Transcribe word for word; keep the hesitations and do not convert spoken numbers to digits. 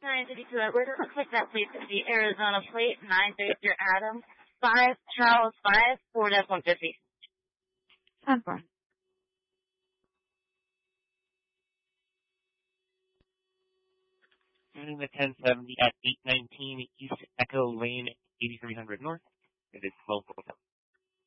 nine fifty-two Edward, it looks like that plate is the Arizona plate, nine thirty Adam, five Charles five, Ford F one fifty. ten four. Turning the ten seventy at eight nineteen East Echo Lane, eighty-three hundred North. It is twelve forty-seven.